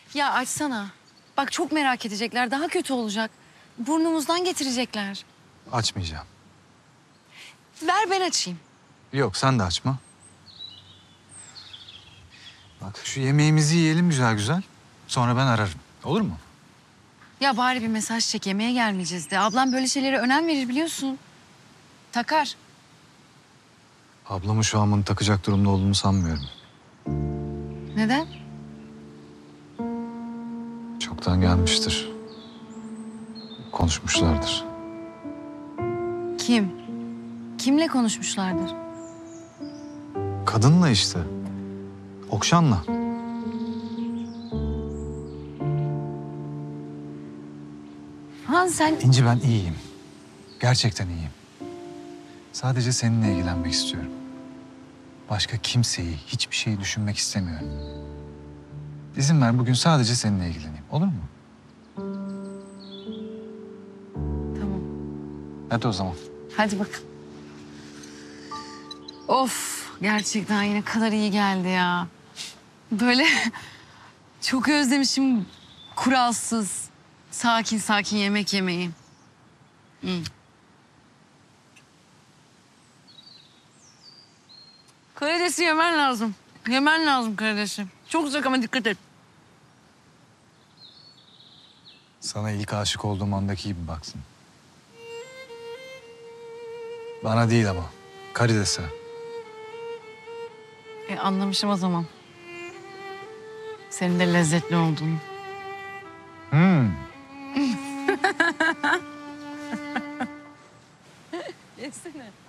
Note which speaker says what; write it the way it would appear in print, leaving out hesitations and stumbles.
Speaker 1: Ya açsana. Bak çok merak edecekler. Daha kötü olacak. Burnumuzdan getirecekler.
Speaker 2: Açmayacağım.
Speaker 1: Ver ben açayım.
Speaker 2: Yok, sen de açma. Bak şu yemeğimizi yiyelim güzel güzel. Sonra ben ararım. Olur mu?
Speaker 1: Ya bari bir mesaj çek. Yemeğe gelmeyeceğiz de. Ablam böyle şeylere önem verir biliyorsun. Takar.
Speaker 2: Ablamı şu an bunu takacak durumda olduğunu sanmıyorum.
Speaker 1: Neden?
Speaker 2: Çoktan gelmiştir. Konuşmuşlardır.
Speaker 1: Kim? Kimle konuşmuşlardır?
Speaker 2: Kadınla işte. Okşan'la.
Speaker 1: Han sen...
Speaker 2: İnci ben iyiyim. Gerçekten iyiyim. Sadece seninle ilgilenmek istiyorum. Başka kimseyi, hiçbir şeyi düşünmek istemiyorum. İzin ver bugün sadece seninle ilgileneyim. Olur mu?
Speaker 1: Tamam.
Speaker 2: Hadi o zaman.
Speaker 1: Hadi bak. Of, gerçekten yine kadar iyi geldi ya. Böyle çok özlemişim kuralsız, sakin sakin yemek yemeyi. Hı. Karidesi yemen lazım. Yemen lazım karidesi. Çok sıcak ama dikkat et.
Speaker 2: Sana ilk aşık olduğum andaki gibi baksın. Bana değil ama. Karides'e.
Speaker 1: Anlamışım o zaman. Senin de lezzetli olduğunu. Yesene.